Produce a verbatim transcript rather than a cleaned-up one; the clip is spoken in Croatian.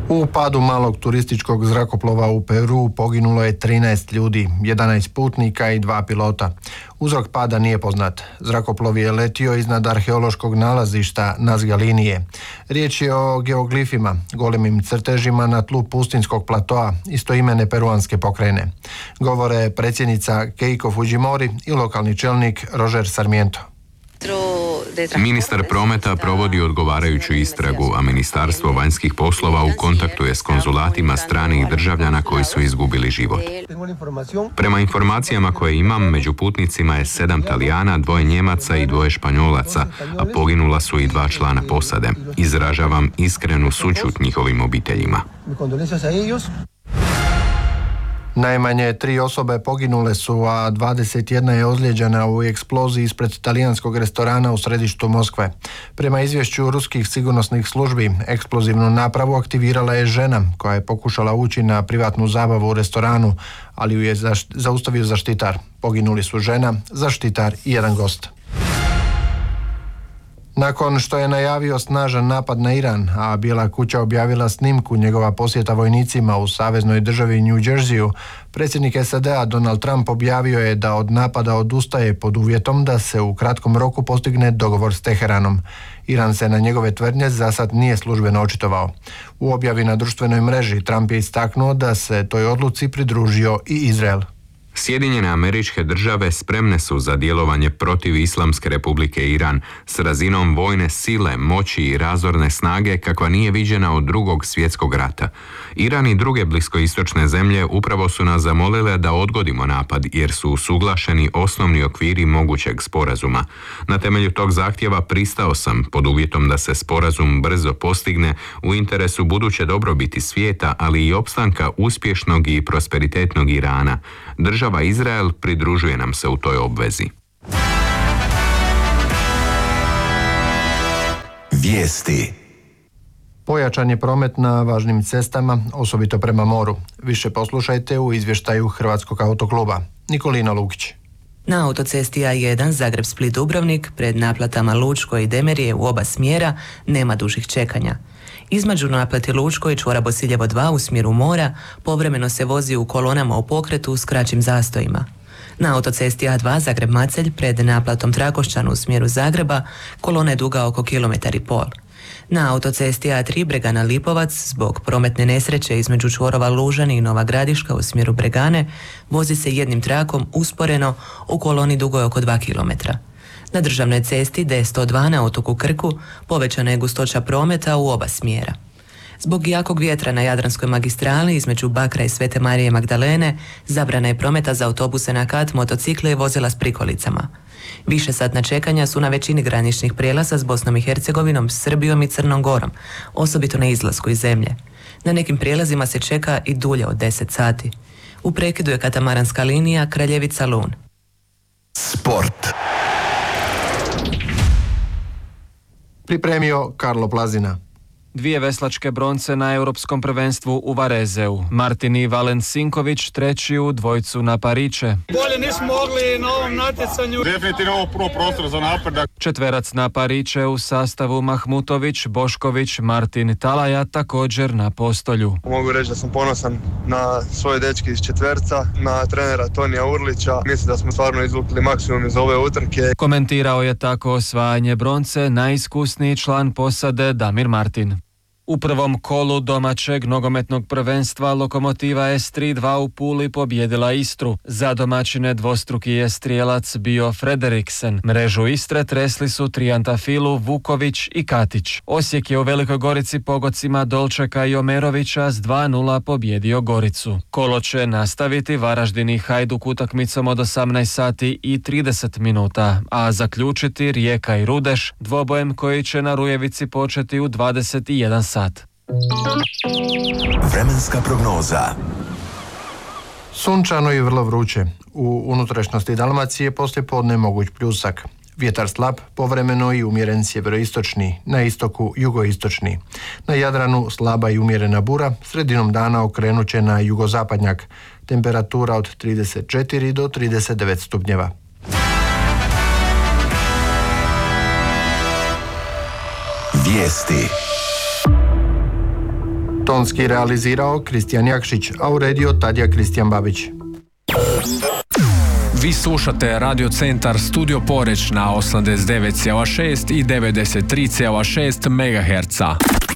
U padu malog turističkog zrakoplova u Peru poginulo je trinaest ljudi, jedanaest putnika i dva pilota. Uzrok pada nije poznat. Zrakoplov je letio iznad arheološkog nalazišta Nazca linije. Riječ je o geoglifima, golemim crtežima na tlu pustinskog platoa istoimene peruanske pokrajine. Govore predsjednica Keiko Fujimori i lokalni čelnik Roger Sarmiento. Ministar prometa provodi odgovarajuću istragu, a Ministarstvo vanjskih poslova u kontaktu je s konzulatima stranih državljana koji su izgubili život. Prema informacijama koje imam, među putnicima je sedam Talijana, dvoje Njemaca i dvoje Španjolaca, a poginula su i dva člana posade. Izražavam iskrenu sućut njihovim obiteljima. Najmanje tri osobe poginule su, a dvadeset jedna je ozlijeđena u eksploziji ispred talijanskog restorana u središtu Moskve. Prema izvješću ruskih sigurnosnih službi, eksplozivnu napravu aktivirala je žena koja je pokušala ući na privatnu zabavu u restoranu, ali ju je zaš- zaustavio zaštitar. Poginuli su žena, zaštitar i jedan gost. Nakon što je najavio snažan napad na Iran, a Bijela kuća objavila snimku njegova posjeta vojnicima u saveznoj državi New Jerseyu, predsjednik S A D-a Donald Trump objavio je da od napada odustaje pod uvjetom da se u kratkom roku postigne dogovor s Teheranom. Iran se na njegove tvrdnje za sad nije službeno očitovao. U objavi na društvenoj mreži Trump je istaknuo da se toj odluci pridružio i Izrael. Sjedinjene Američke Države spremne su za djelovanje protiv Islamske Republike Iran s razinom vojne sile, moći i razorne snage kakva nije viđena od drugog svjetskog rata. Iran i druge bliskoistočne zemlje upravo su nas zamolile da odgodimo napad jer su usuglašeni osnovni okviri mogućeg sporazuma. Na temelju tog zahtjeva pristao sam pod uvjetom da se sporazum brzo postigne u interesu buduće dobrobiti svijeta, ali i opstanka uspješnog i prosperitetnog Irana. Država Izrael pridružuje nam se u toj obvezi. Vijesti. Pojačan je promet na važnim cestama, osobito prema moru. Više poslušajte u izvještaju Hrvatskog autokluba. Nikolina Lukić. Na autocesti A jedan Zagreb-Split-Dubrovnik pred naplatama Lučko i Demerije u oba smjera nema dužih čekanja. Između naplati Lučko i čvora Bosiljevo dva u smjeru mora povremeno se vozi u kolonama u pokretu s kraćim zastojima. Na autocesti A dva Zagreb-Macelj pred naplatom Trakošćanu u smjeru Zagreba kolona je duga oko kilometar i pol. Na autocesti A tri Bregana Lipovac zbog prometne nesreće između čvorova Lužani i Nova Gradiška u smjeru Bregane vozi se jednim trakom usporeno u koloni dugoj oko dva kilometra. Na državnoj cesti D sto dva na otoku Krku povećana je gustoća prometa u oba smjera. Zbog jakog vjetra na Jadranskoj magistrali između Bakra i Svete Marije Magdalene zabrana je prometa za autobuse na kat, motocikle i vozila s prikolicama. Više satna čekanja su na većini graničnih prijelaza s Bosnom i Hercegovinom, Srbijom i Crnom Gorom, osobito na izlasku iz zemlje. Na nekim prijelazima se čeka i dulje od deset sati. U prekidu je katamaranska linija Kraljevica-Lun. Sport. Pripremio Karlo Plazina. Dvije veslačke bronce na europskom prvenstvu u Varezeu. Martin i Valen Sinković treći u dvojcu na Pariće. Bolje nismo mogli na ovom natjecanju. Definitivno ovo prvo prostor za napredak. Četverac na Pariće u sastavu Mahmutović, Bošković, Martin Talaja također na postolju. Mogu reći da sam ponosan na svoje dečke iz četverca, na trenera Tonija Urlića. Mislim da smo stvarno izvukli maksimum iz ove utrke. Komentirao je tako osvajanje bronce najiskusniji član posade Damir Martin. U prvom kolu domaćeg nogometnog prvenstva Lokomotiva S tri dva u Puli pobjedila Istru. Za domaćine dvostruki je strijelac bio Frederiksen. Mrežu Istre tresli su Trijantafilu, Vuković i Katić. Osijek je u Velikoj Gorici pogodcima Dolčeka i Omerovića s dva nula pobjedio Goricu. Kolo će nastaviti Varaždin i Hajduk utakmicom od osamnaest sati i trideset minuta, a zaključiti Rijeka i Rudeš dvobojem koji će na Rujevici početi u dvadeset jedan sat. Vremenska prognoza. Sunčano i vrlo vruće. U unutrašnjosti Dalmacije poslije podne moguć pljusak. Vjetar slab, povremeno i umjeren sjeveroistočni, na istoku jugoistočni. Na Jadranu slaba i umjerena bura, sredinom dana okrenut će na jugozapadnjak. Temperatura od trideset četiri do trideset devet stupnjeva. Vijesti. Tonski realizirao Kristijan Jakšić, a uredio Tadija Kristijan Babić. Vi slušate Radio Centar Studio Poreć na osamdeset devet zarez šest i devedeset tri zarez šest megaherca.